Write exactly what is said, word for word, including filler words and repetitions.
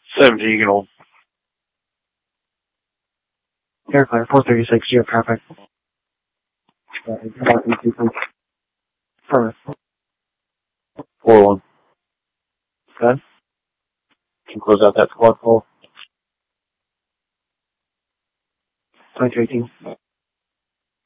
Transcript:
seventeen, you can hold. Air clear, four thirty-six, geo traffic. Affirmative. four one. Okay. Can close out that squad call. twenty-two eighteen.